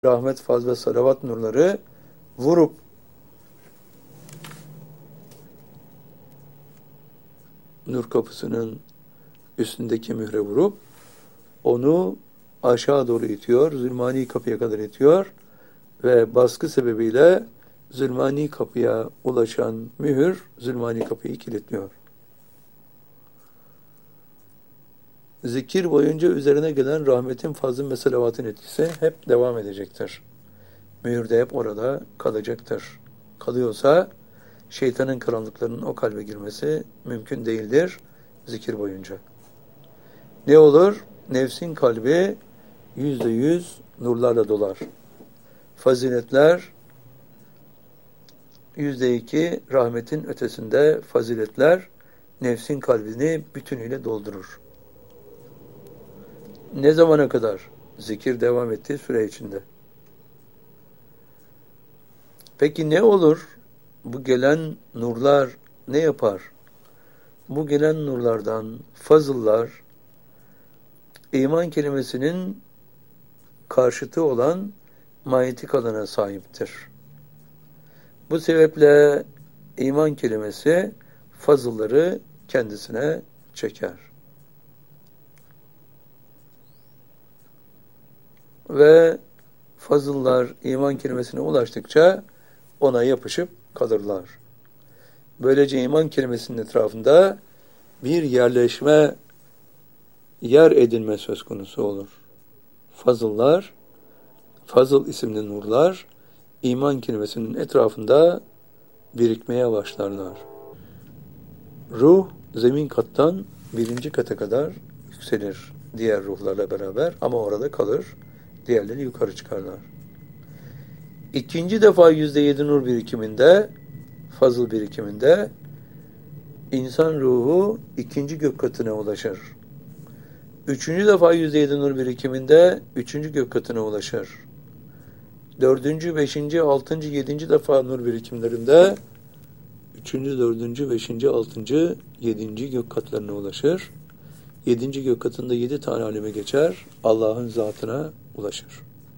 rahmet, faz ve salavat nurları vurup nur kapısının üstündeki mühre vurup onu aşağı doğru itiyor, zulmani kapıya kadar itiyor ve baskı sebebiyle zulmani kapıya ulaşan mühür zulmani kapıyı kilitliyor. Zikir boyunca üzerine gelen rahmetin, fazlın ve salavatın etkisi hep devam edecektir. Mühür de hep orada kalacaktır. Kalıyorsa şeytanın karanlıklarının o kalbe girmesi mümkün değildir zikir boyunca. Ne olur? Nefsin kalbi %100 nurlarla dolar. Faziletler %2 rahmetin ötesinde faziletler nefsin kalbini bütünüyle doldurur. Ne zamana kadar? Zikir devam ettiği süre içinde. Peki ne olur? Bu gelen nurlar ne yapar? Bu gelen nurlardan fazıllar iman kelimesinin karşıtı olan manyetik alana sahiptir. Bu sebeple iman kelimesi fazılları kendisine çeker. Ve fazıllar iman kelimesine ulaştıkça ona yapışıp kalırlar. Böylece iman kelimesinin etrafında bir yerleşme, yer edinme söz konusu olur. Fazıllar, fazıl isimli nurlar, iman kelimesinin etrafında birikmeye başlarlar. Ruh, zemin kattan 1. kata kadar yükselir diğer ruhlarla beraber ama orada kalır, diğerleri yukarı çıkarlar. 2. defa %7 nur birikiminde, fazıl birikiminde, insan ruhu 2. gök katına ulaşır. 3. defa %7 nur birikiminde 3. gök katına ulaşır. 4., 5., 6., 7. defa nur birikimlerinde 3., 4., 5., 6., 7. gök katlarına ulaşır. 7. gök katında 7 tane aleme geçer, Allah'ın zatına ulaşır.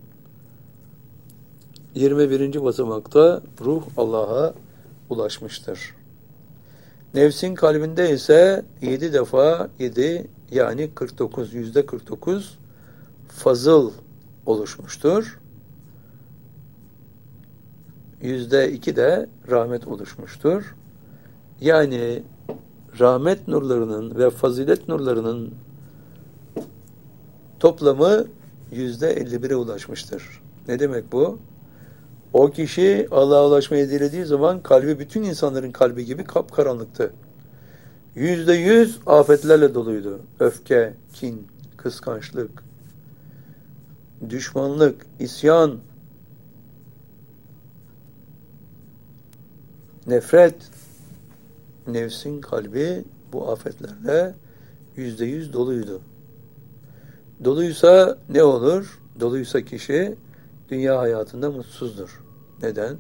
21. basamakta ruh Allah'a ulaşmıştır. Nefsin kalbinde ise 7 defa 7 yani 49, %49 fazıl oluşmuştur. %2 de rahmet oluşmuştur. Yani rahmet nurlarının ve fazilet nurlarının toplamı %51'e ulaşmıştır. Ne demek bu? O kişi Allah'a ulaşmayı dilediği zaman kalbi bütün insanların kalbi gibi kapkaranlıktı. %100 afetlerle doluydu. Öfke, kin, kıskançlık, düşmanlık, isyan, nefret. Nefsin kalbi bu afetlerle %100 doluydu. Doluysa ne olur? Doluysa kişi dünya hayatında mutsuzdur. Neden?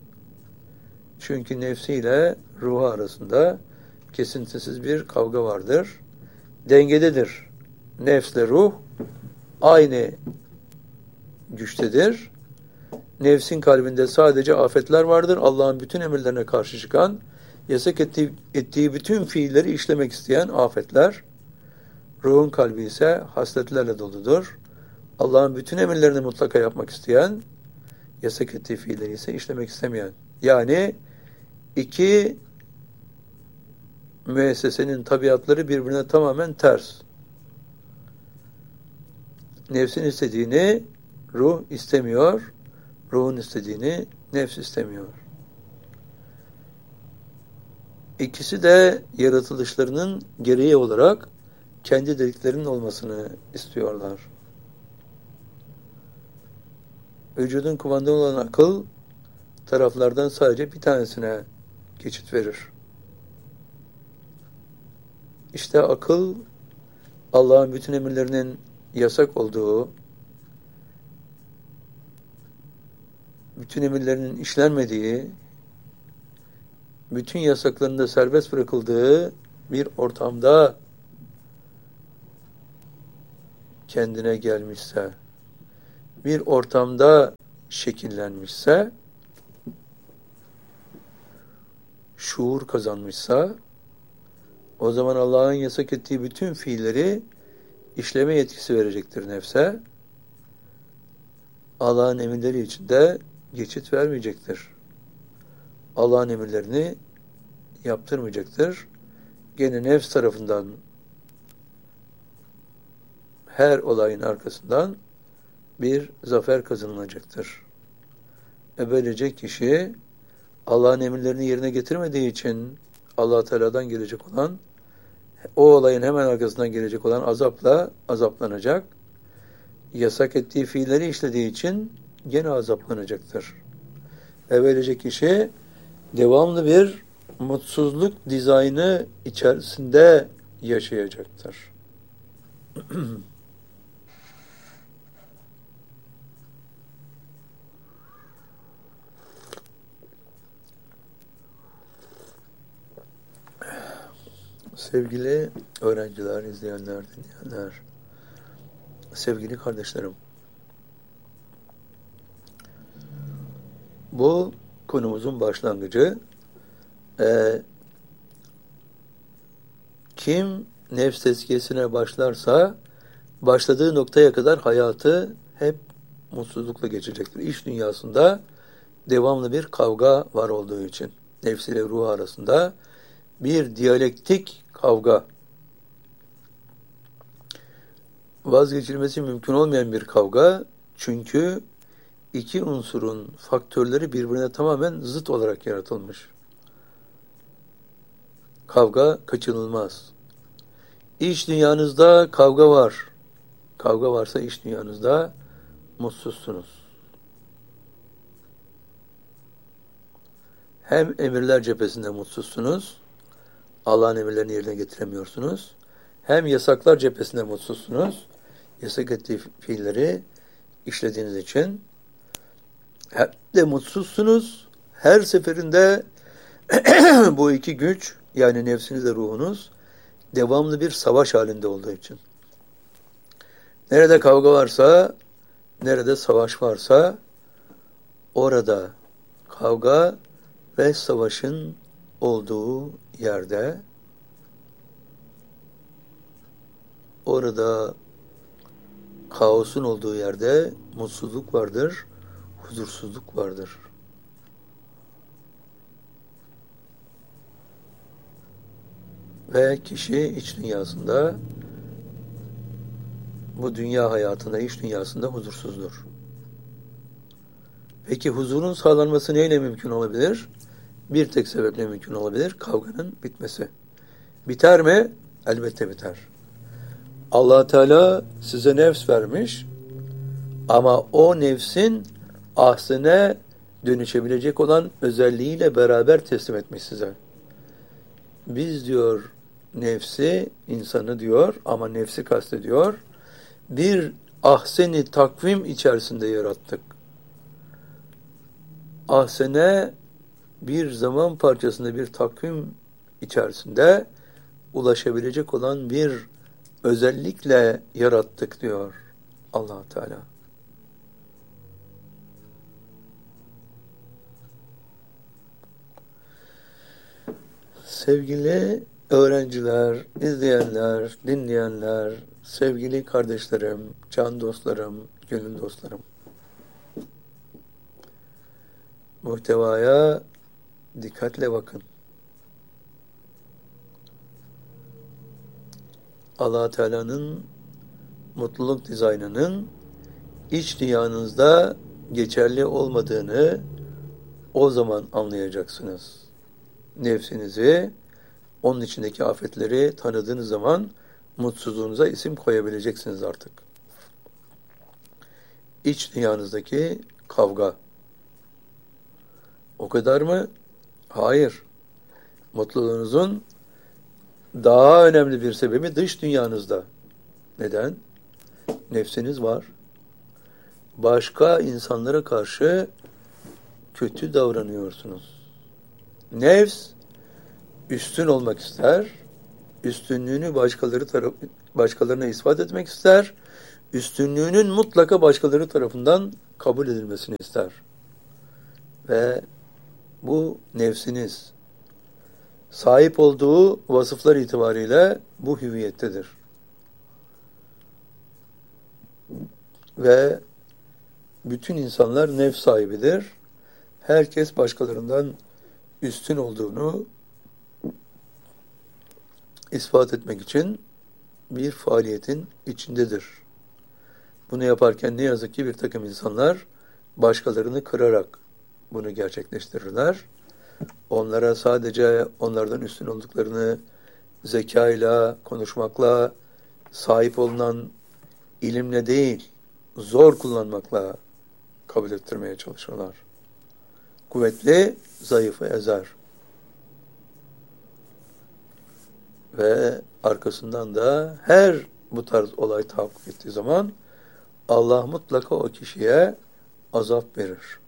Çünkü nefsiyle ruhu arasında kesintisiz bir kavga vardır. Dengededir. Nefsle ruh aynı güçtedir. Nefsin kalbinde sadece afetler vardır. Allah'ın bütün emirlerine karşı çıkan, yasak ettiği bütün fiilleri işlemek isteyen afetler. Ruhun kalbi ise hasletlerle doludur. Allah'ın bütün emirlerini mutlaka yapmak isteyen, yasak ettiği fiilleri ise işlemek istemeyen. Yani iki müessesenin tabiatları birbirine tamamen ters. Nefsin istediğini ruh istemiyor, ruhun istediğini nefs istemiyor. İkisi de yaratılışlarının gereği olarak kendi dediklerinin olmasını istiyorlar. Vücudun kumandanı olan akıl taraflardan sadece bir tanesine geçit verir. İşte akıl Allah'ın bütün emirlerinin yasak olduğu, bütün emirlerinin işlenmediği, bütün yasakların da serbest bırakıldığı bir ortamda kendine gelmişse bir ortamda şekillenmişse, şuur kazanmışsa, o zaman Allah'ın yasak ettiği bütün fiilleri işleme yetkisi verecektir nefse. Allah'ın emirleri içinde geçit vermeyecektir. Allah'ın emirlerini yaptırmayacaktır. Gene nefs tarafından her olayın arkasından bir zafer kazanılacaktır. Böylece kişi Allah'ın emirlerini yerine getirmediği için Allah Teala'dan gelecek olan, o olayın hemen arkasından gelecek olan azapla azaplanacak. Yasak ettiği fiilleri işlediği için gene azaplanacaktır. Böylece kişi devamlı bir mutsuzluk dizaynı içerisinde yaşayacaktır. Sevgili öğrenciler, izleyenler, dinleyenler, sevgili kardeşlerim, bu konumuzun başlangıcı, kim nefs tezkiyesine başlarsa başladığı noktaya kadar hayatı hep mutsuzlukla geçecektir. İş dünyasında devamlı bir kavga var olduğu için nefs ile ruh arasında bir diyalektik kavga, vazgeçilmesi mümkün olmayan bir kavga, çünkü iki unsurun faktörleri birbirine tamamen zıt olarak yaratılmış. Kavga kaçınılmaz. İş dünyanızda kavga var. Kavga varsa iş dünyanızda mutsuzsunuz. Hem emirler cephesinde mutsuzsunuz, Allah'ın emirlerini yerine getiremiyorsunuz. Hem yasaklar cephesinde mutsuzsunuz, yasak ettiği fiilleri işlediğiniz için. Hem de mutsuzsunuz. Her seferinde bu iki güç, yani nefsiniz ve ruhunuz, devamlı bir savaş halinde olduğu için. Nerede kavga varsa, nerede savaş varsa, orada kavga ve savaşın olduğu yerde, orada kaosun olduğu yerde mutsuzluk vardır, huzursuzluk vardır. Ve kişi iç dünyasında, bu dünya hayatında, iç dünyasında huzursuzdur. Peki huzurun sağlanması neyle mümkün olabilir? Bir tek sebeple mümkün olabilir: kavganın bitmesi. Biter mi? Elbette biter. Allah Teala size nefs vermiş ama o nefsin ahsene dönüşebilecek olan özelliğiyle beraber teslim etmiş size. Biz diyor nefsi, insanı diyor ama nefsi kastediyor, bir ahseni takvim içerisinde yarattık. Ahsene bir zaman parçasında, bir takvim içerisinde ulaşabilecek olan bir özellikle yarattık diyor Allah Teala. Sevgili öğrenciler, izleyenler, dinleyenler, sevgili kardeşlerim, can dostlarım, gönül dostlarım, muhtevaya dikkatle bakın. Allah Teala'nın mutluluk dizaynının iç dünyanızda geçerli olmadığını o zaman anlayacaksınız. Nefsinizi, onun içindeki afetleri tanıdığınız zaman mutsuzluğunuza isim koyabileceksiniz artık. İç dünyanızdaki kavga. O kadar mı? Hayır. Mutluluğunuzun daha önemli bir sebebi dış dünyanızda. Neden? Nefsiniz var. Başka insanlara karşı kötü davranıyorsunuz. Nefs üstün olmak ister. Üstünlüğünü başkalarına ispat etmek ister. üstünlüğünün mutlaka başkaları tarafından kabul edilmesini ister. Ve bu nefsiniz sahip olduğu vasıflar itibariyle bu hüviyettedir. Ve bütün insanlar nefs sahibidir. Herkes başkalarından üstün olduğunu ispat etmek için bir faaliyetin içindedir. Bunu yaparken ne yazık ki bir takım insanlar başkalarını kırarak bunu gerçekleştirirler. Onlara sadece onlardan üstün olduklarını zekayla, konuşmakla, sahip olunan ilimle değil, zor kullanmakla kabul ettirmeye çalışırlar. Kuvvetli, zayıfı ezer. Ve arkasından da her bu tarz olay tahakkuk ettiği zaman Allah mutlaka o kişiye azap verir.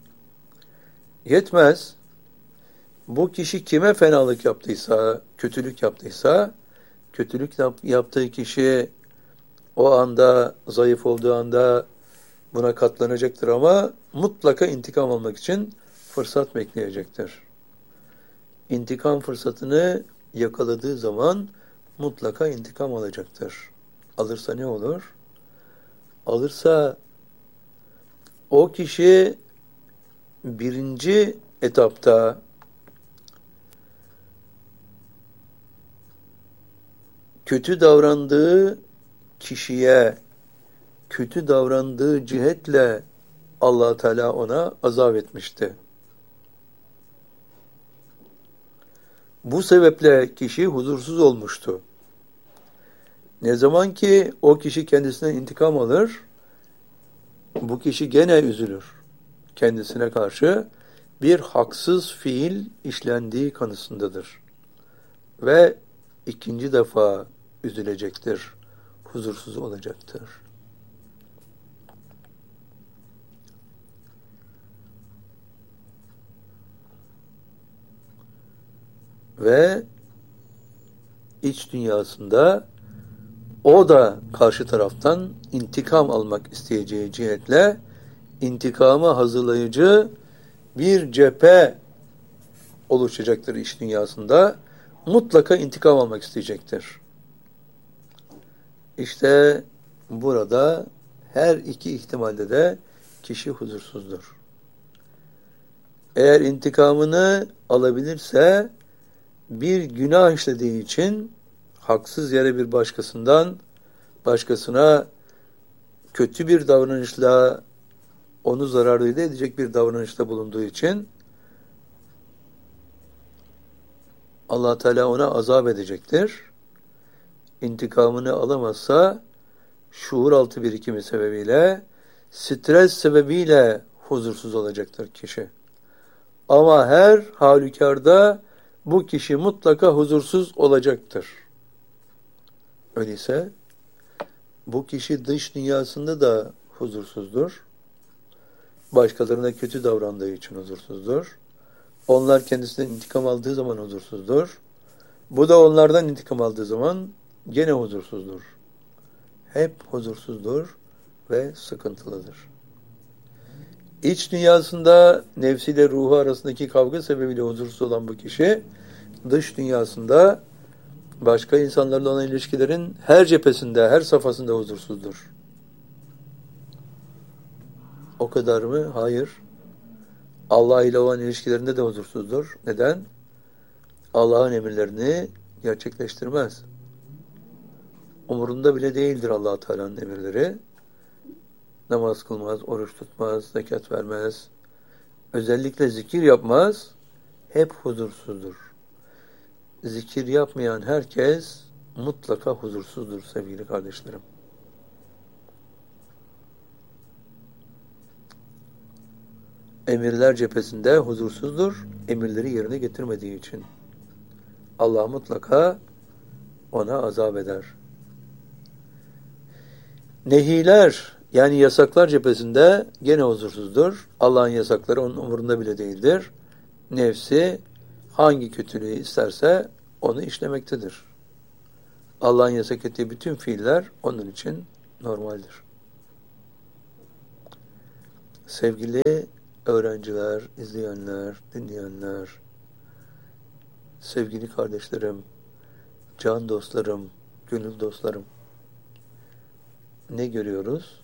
Yetmez. Bu kişi kime fenalık yaptıysa, kötülük yaptıysa, kötülük yaptığı kişi o anda, zayıf olduğu anda buna katlanacaktır ama mutlaka intikam almak için fırsat bekleyecektir. İntikam fırsatını yakaladığı zaman mutlaka intikam alacaktır. Alırsa ne olur? Alırsa o kişi birinci etapta kötü davrandığı kişiye kötü davrandığı cihetle Allah Teala ona azap etmişti. Bu sebeple kişi huzursuz olmuştu. Ne zaman ki o kişi kendisine intikam alır, bu kişi gene üzülür. Kendisine karşı bir haksız fiil işlendiği kanısındadır. Ve ikinci defa üzülecektir, huzursuz olacaktır. Ve iç dünyasında o da karşı taraftan intikam almak isteyeceği cihetle intikamı hazırlayıcı bir cephe oluşacaktır iç dünyasında. Mutlaka intikam almak isteyecektir. İşte burada her iki ihtimalde de kişi huzursuzdur. Eğer intikamını alabilirse bir günah işlediği için haksız yere bir başkasına kötü bir davranışla onu zararlı edecek bir davranışta bulunduğu için Allah Teala ona azap edecektir. İntikamını alamazsa şuur altı birikimi sebebiyle, stres sebebiyle huzursuz olacaktır kişi. Ama her halükarda bu kişi mutlaka huzursuz olacaktır. Öyleyse bu kişi dış dünyasında da huzursuzdur. Başkalarına kötü davrandığı için huzursuzdur. Onlar kendisinden intikam aldığı zaman huzursuzdur. Bu da onlardan intikam aldığı zaman gene huzursuzdur. Hep huzursuzdur ve sıkıntılıdır. İç dünyasında nefsiyle ruhu arasındaki kavga sebebiyle huzursuz olan bu kişi, dış dünyasında başka insanlarla olan ilişkilerin her cephesinde, her safhasında huzursuzdur. O kadar mı? Hayır. Allah ile olan ilişkilerinde de huzursuzdur. Neden? Allah'ın emirlerini gerçekleştirmez. Umurunda bile değildir Allah Teala'nın emirleri. Namaz kılmaz, oruç tutmaz, zekat vermez. Özellikle zikir yapmaz. Hep huzursuzdur. Zikir yapmayan herkes mutlaka huzursuzdur sevgili kardeşlerim. Emirler cephesinde huzursuzdur. Emirleri yerine getirmediği için. Allah mutlaka ona azap eder. Nehiler yani yasaklar cephesinde gene huzursuzdur. Allah'ın yasakları onun umurunda bile değildir. Nefsi hangi kötülüğü isterse onu işlemektedir. Allah'ın yasak ettiği bütün fiiller onun için normaldir. Sevgili öğrenciler, izleyenler, dinleyenler, sevgili kardeşlerim, can dostlarım, gönül dostlarım, ne görüyoruz?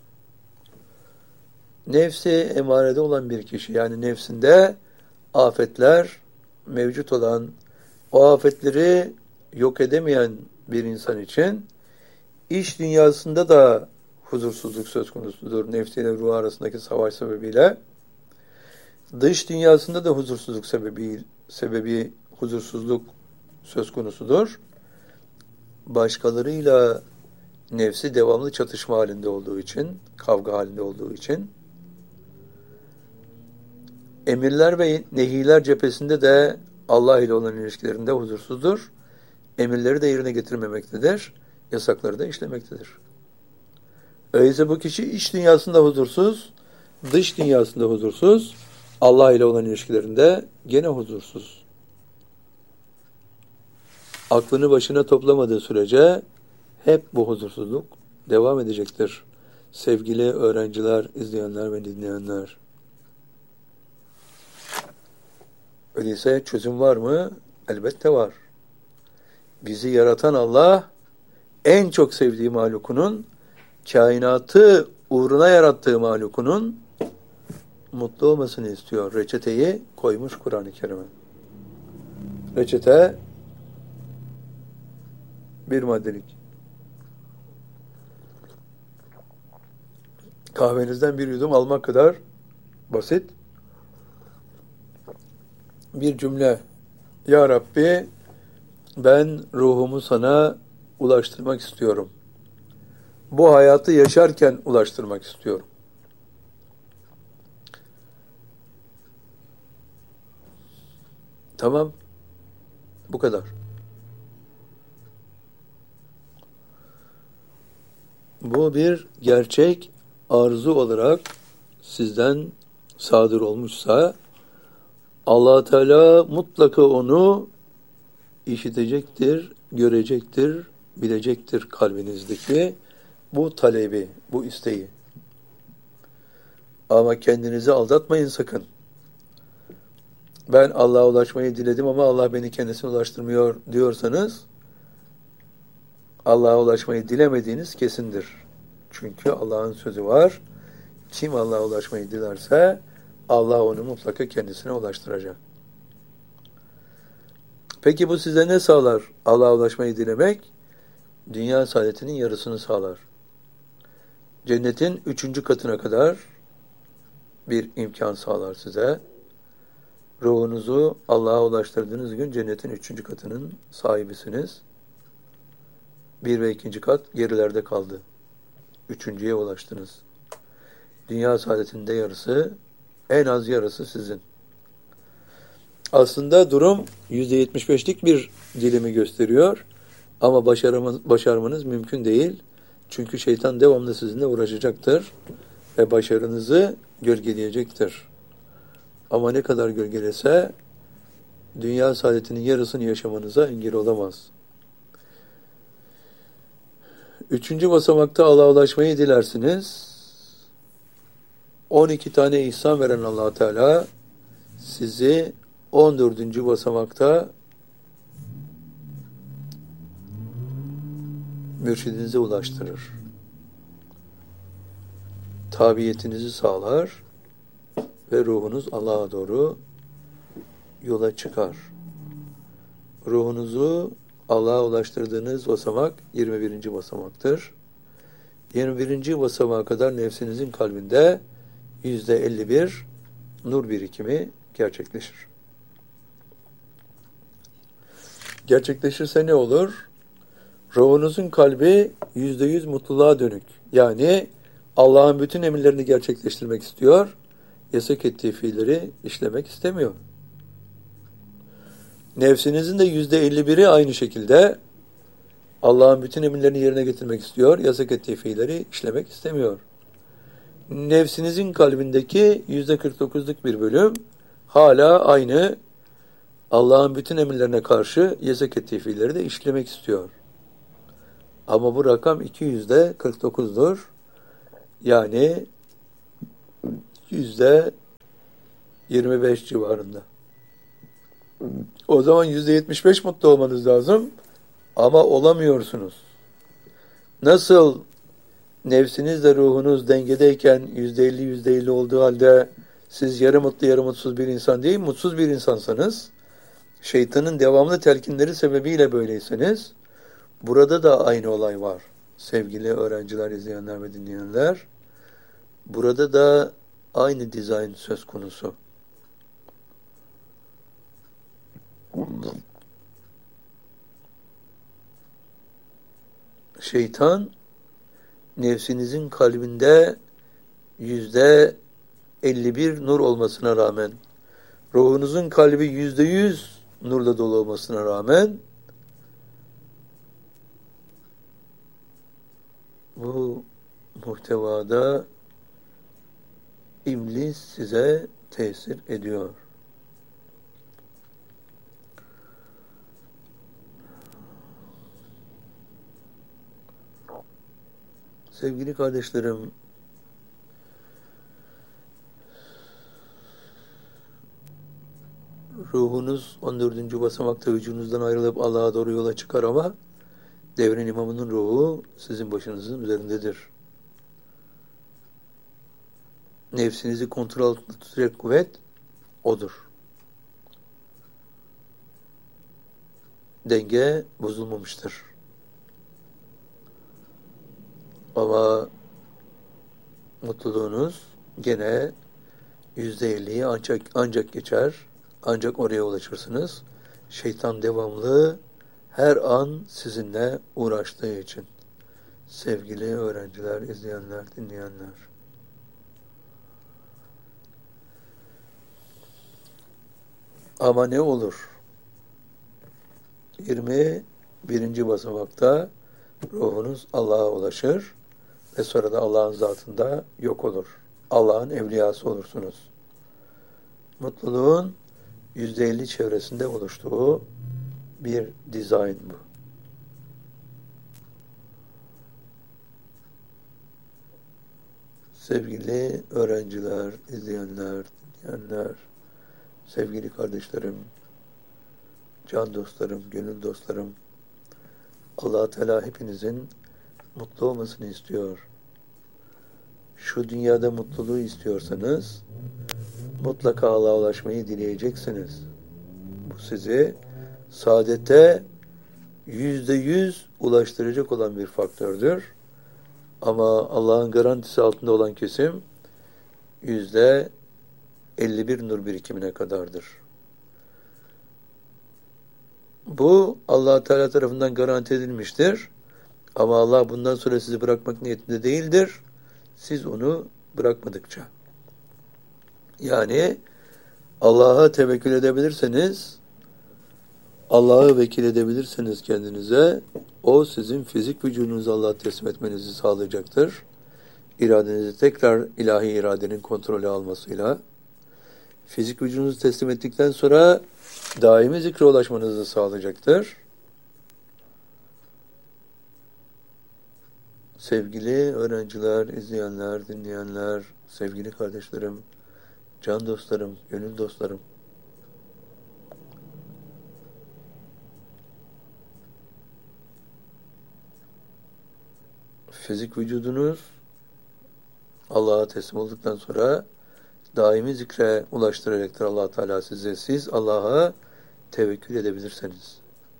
Nefsi emarede olan bir kişi, yani nefsinde afetler mevcut olan, o afetleri yok edemeyen bir insan için iş dünyasında da huzursuzluk söz konusudur. Nefsiyle ruh arasındaki savaş sebebiyle. Dış dünyasında da huzursuzluk sebebi huzursuzluk söz konusudur. Başkalarıyla nefsi devamlı çatışma halinde olduğu için, kavga halinde olduğu için, emirler ve nehiler cephesinde de Allah ile olan ilişkilerinde huzursuzdur. Emirleri de yerine getirmemektedir. Yasakları da işlemektedir. Öyleyse bu kişi iç dünyasında huzursuz, dış dünyasında huzursuz, Allah ile olan ilişkilerinde gene huzursuz. Aklını başına toplamadığı sürece hep bu huzursuzluk devam edecektir. Sevgili öğrenciler, izleyenler ve dinleyenler. Öyleyse çözüm var mı? Elbette var. Bizi yaratan Allah, en çok sevdiği mahlukunun, kainatı uğruna yarattığı mahlukunun mutlu olmasını istiyor. Reçeteyi koymuş Kur'an-ı Kerim'e. Reçete bir maddelik. Kahvenizden bir yudum almak kadar basit. Bir cümle. Ya Rabbi, ben ruhumu sana ulaştırmak istiyorum. Bu hayatı yaşarken ulaştırmak istiyorum. Tamam. Bu kadar. Bu bir gerçek arzu olarak sizden sadır olmuşsa, Allah Teala mutlaka onu işitecektir, görecektir, bilecektir kalbinizdeki bu talebi, bu isteği. Ama kendinizi aldatmayın sakın. Ben Allah'a ulaşmayı diledim ama Allah beni kendisine ulaştırmıyor diyorsanız, Allah'a ulaşmayı dilemediğiniz kesindir. Çünkü Allah'ın sözü var. Kim Allah'a ulaşmayı dilerse Allah onu mutlaka kendisine ulaştıracak. Peki bu size ne sağlar? Allah'a ulaşmayı dilemek, dünya saadetinin yarısını sağlar. Cennetin 3. katına kadar bir imkan sağlar size. Ruhunuzu Allah'a ulaştırdığınız gün cennetin 3. katının sahibisiniz. 1 ve 2. kat gerilerde kaldı. 3.'ye ulaştınız. Dünya saadetinde yarısı, en az yarısı sizin. Aslında durum %75'lik bir dilimi gösteriyor. Ama başarmanız mümkün değil. Çünkü şeytan devamlı sizinle uğraşacaktır. Ve başarınızı gölgeleyecektir. Ama ne kadar gölgelese, dünya saadetinin yarısını yaşamanıza engel olamaz. 3. basamakta Allah'a ulaşmayı dilersiniz. 12 tane ihsan veren Allah Teala sizi 14. basamakta mürşidinize ulaştırır. Tabiyetinizi sağlar ve ruhunuz Allah'a doğru yola çıkar. Ruhunuzu Allah'a ulaştırdığınız basamak 21. basamaktır. 21. basamağa kadar nefsinizin kalbinde %51 nur birikimi gerçekleşir. Gerçekleşirse ne olur? Ruhunuzun kalbi %100 mutluluğa dönük. Yani Allah'ın bütün emirlerini gerçekleştirmek istiyor, yasak ettiği fiilleri işlemek istemiyor. Nefsinizin de %51'i aynı şekilde Allah'ın bütün emirlerini yerine getirmek istiyor, yasak ettiği fiilleri işlemek istemiyor. Nefsinizin kalbindeki %49'luk bir bölüm hala aynı Allah'ın bütün emirlerine karşı yasak ettiği fiilleri de işlemek istiyor. Ama bu rakam 200'de 49'dur. Yani %25 civarında. O zaman %75 mutlu olmanız lazım. Ama olamıyorsunuz. Nasıl nefsinizle ruhunuz dengedeyken %50 olduğu halde siz yarı mutlu yarı mutsuz bir insan değil, mutsuz bir insansanız, şeytanın devamlı telkinleri sebebiyle böyleyseniz, burada da aynı olay var. Sevgili öğrenciler, izleyenler ve dinleyenler, burada da aynı dizayn söz konusu. Şeytan, nefsinizin kalbinde %51 nur olmasına rağmen, ruhunuzun kalbi %100 nurla dolu olmasına rağmen, bu muhtevada iblis size tesir ediyor. Sevgili kardeşlerim, ruhunuz 14. basamakta vücudunuzdan ayrılıp Allah'a doğru yola çıkar ama devrin imamının ruhu sizin başınızın üzerindedir. Nefsinizi kontrol altında tutacak kuvvet odur. Denge bozulmamıştır. Ama mutluluğunuz gene %50'yi ancak geçer. Ancak oraya ulaşırsınız. Şeytan devamlı her an sizinle uğraştığı için. Sevgili öğrenciler, izleyenler, dinleyenler. Ama ne olur? 21. basamakta ruhunuz Allah'a ulaşır ve sonra da Allah'ın zatında yok olur. Allah'ın evliyası olursunuz. Mutluluğun %50 çevresinde oluştuğu bir dizayn bu. Sevgili öğrenciler, izleyenler, dinleyenler, sevgili kardeşlerim, can dostlarım, gönül dostlarım, Allah Teala hepinizin mutlu olmasını istiyor. Şu dünyada mutluluğu istiyorsanız mutlaka Allah'a ulaşmayı dileyeceksiniz. Bu sizi saadete %100 ulaştıracak olan bir faktördür. Ama Allah'ın garantisi altında olan kesim %51 nur birikimine kadardır. Bu Allah Teala tarafından garanti edilmiştir. Ama Allah bundan sonra sizi bırakmak niyetinde değildir. Siz onu bırakmadıkça. Yani Allah'a tevekkül edebilirseniz, Allah'ı vekil edebilirseniz kendinize, o sizin fizik vücudunuzu Allah'a teslim etmenizi sağlayacaktır. İradenizi tekrar ilahi iradenin kontrolü almasıyla, fizik vücudunuzu teslim ettikten sonra daimi zikre ulaşmanızı sağlayacaktır. Sevgili öğrenciler, izleyenler, dinleyenler, sevgili kardeşlerim, can dostlarım, gönül dostlarım, fizik vücudunuz Allah'a teslim olduktan sonra daimi zikre ulaştıracaktır Allah Teala size. Siz Allah'a tevekkül edebilirseniz.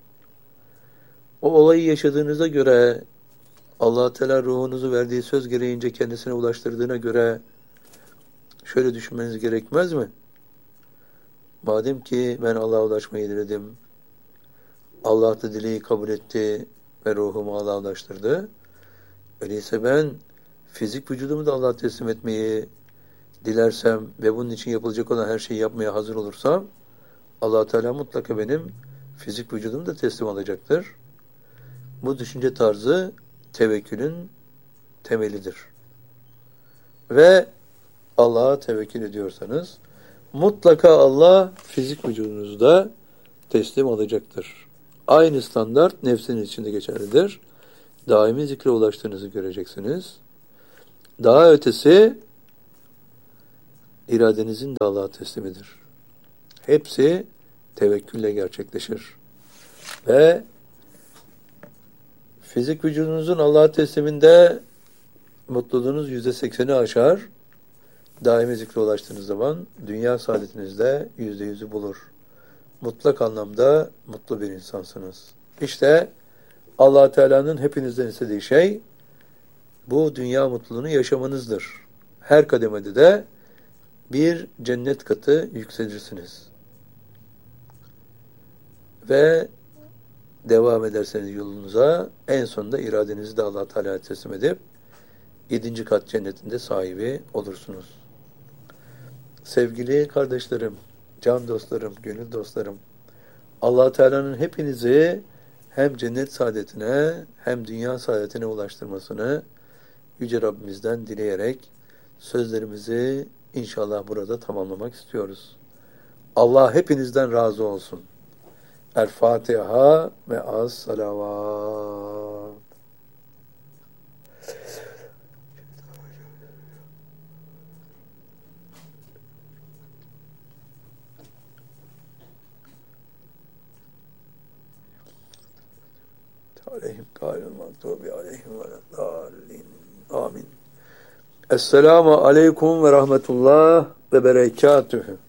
O olayı yaşadığınıza göre, Allah Teala ruhunuzu verdiği söz gereğince kendisine ulaştırdığına göre şöyle düşünmeniz gerekmez mi? Madem ki ben Allah'a ulaşmayı diledim, Allah da dileği kabul etti ve ruhumu Allah'a ulaştırdı. Öyleyse ben fizik vücudumu da Allah'a teslim etmeyi dilersem ve bunun için yapılacak olan her şeyi yapmaya hazır olursam, Allah Teala mutlaka benim fizik vücudumu da teslim alacaktır. Bu düşünce tarzı tevekkülün temelidir. Ve Allah'a tevekkül ediyorsanız mutlaka Allah fizik vücudunuzu da teslim alacaktır. Aynı standart nefsinin içinde geçerlidir. daimi zikre ulaştığınızı göreceksiniz. Daha ötesi iradenizin de Allah'a teslimidir. Hepsi tevekkülle gerçekleşir. Ve fizik vücudunuzun Allah'a tesliminde mutluluğunuz %80'i aşar. Daimi zikre ulaştığınız zaman dünya saadetinizde %100'ü bulur. Mutlak anlamda mutlu bir insansınız. İşte Allah Teala'nın hepinizden istediği şey bu dünya mutluluğunu yaşamanızdır. Her kademede de bir cennet katı yükselirsiniz. Ve devam ederseniz yolunuza en sonunda iradenizi de Allah Teala'ya teslim edip 7. kat cennetinde sahibi olursunuz. Sevgili kardeşlerim, can dostlarım, gönül dostlarım, Allah Teala'nın hepinizi hem cennet saadetine hem dünya saadetine ulaştırmasını Yüce Rabbimizden dileyerek sözlerimizi inşallah burada tamamlamak istiyoruz. Allah hepinizden razı olsun. El Fatiha ve az salavat. Aleyhim kâlel mağdubi aleyhim ve dâllin. Amin. Esselamu aleyküm ve rahmetullah ve berekatühü.